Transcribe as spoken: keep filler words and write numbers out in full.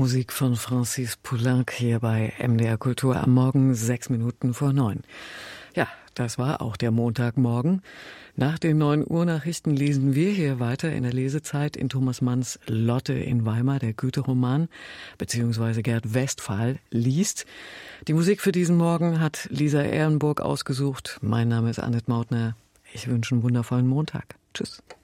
Musik von Francis Poulenc hier bei M D R Kultur am Morgen, sechs Minuten vor neun. Ja, das war auch der Montagmorgen. Nach den neun Uhr Nachrichten lesen wir hier weiter in der Lesezeit in Thomas Manns Lotte in Weimar, der Goethe-Roman, beziehungsweise Gerd Westphal liest. Die Musik für diesen Morgen hat Lisa Ehrenburg ausgesucht. Mein Name ist Annette Mautner. Ich wünsche einen wundervollen Montag. Tschüss.